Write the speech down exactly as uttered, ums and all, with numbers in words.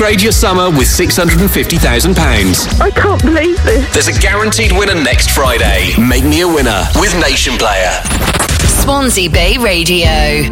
Upgrade your summer with six hundred fifty thousand pounds. I can't believe this. There's a guaranteed winner next Friday. Make me a winner with Nation Player. Swansea Bay Radio.